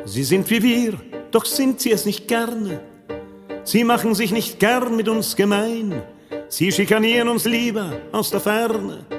Sie sind wie wir, doch sind sie es nicht gerne. Sie machen sich nicht gern mit uns gemein. Sie schikanieren uns lieber aus der Ferne.